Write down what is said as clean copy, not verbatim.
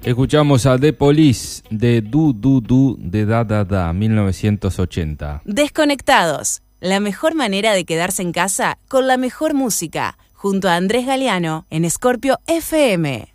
Escuchamos a The Police de Du Du Du de Da Da Da, 1980. Desconectados, la mejor manera de quedarse en casa con la mejor música, junto a Andrés Galeano en Scorpio FM.